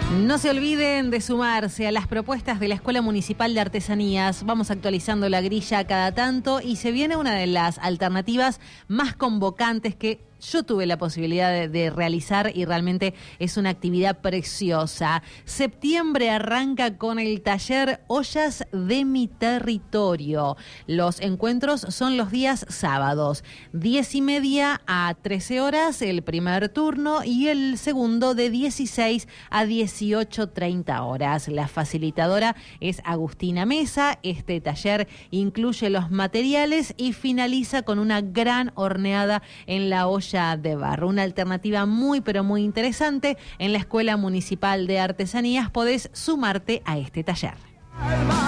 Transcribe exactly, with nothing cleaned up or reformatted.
No se olviden de sumarse a las propuestas de la Escuela Municipal de Artesanías. Vamos actualizando la grilla cada tanto y se viene una de las alternativas más convocantes que yo tuve la posibilidad de, de realizar y realmente es una actividad preciosa. Septiembre arranca con el taller Ollas de mi Territorio. Los encuentros son los días sábados, diez y media a trece horas el primer turno y el segundo de dieciséis a dieciocho treinta horas. La facilitadora es Agustina Mesa. Este taller incluye los materiales y finaliza con una gran horneada en la olla de barro. Una alternativa muy pero muy interesante. En la Escuela Municipal de Artesanías podés sumarte a este taller.